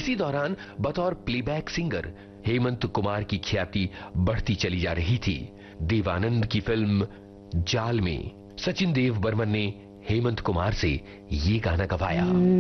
इसी दौरान बतौर प्लेबैक सिंगर हेमंत कुमार की ख्याति बढ़ती चली जा रही थी। देवानंद की फिल्म जाल में सचिन देव बर्मन ने हेमंत कुमार से ये गाना गवाया।